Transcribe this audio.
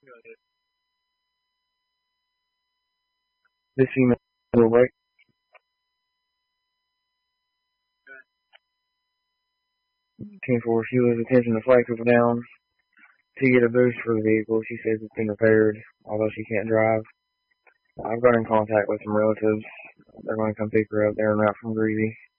This email will break. 10-4, Sheila's attention to flag people down to get a boost for the vehicle. She says it's been repaired, although she can't drive. I've got in contact with some relatives. They're going to come pick her up there en route from Greasy.